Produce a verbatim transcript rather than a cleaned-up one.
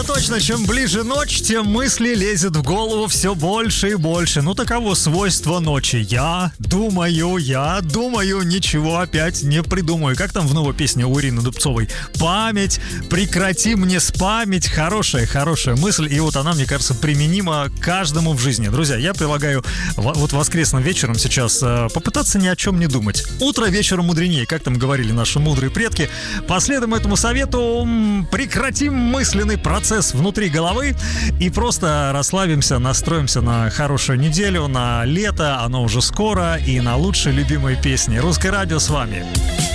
Точно, чем ближе ночь, тем мысли лезет в голову все больше и больше. Ну, таково свойство ночи. Я думаю, я думаю, ничего опять не придумаю. Как там в новой песне у Ирины Дубцовой? Память, прекрати мне спамить. Хорошая, хорошая мысль. И вот она, мне кажется, применима каждому в жизни. Друзья, я предлагаю вот воскресным вечером сейчас попытаться ни о чем не думать. Утро вечером мудренее, как там говорили наши мудрые предки. Последуем этому совету, прекратим мысленный процесс внутри головы и просто расслабимся, настроимся на хорошую неделю, на лето, оно уже скоро, и на лучшие любимые песни. Русское радио с вами.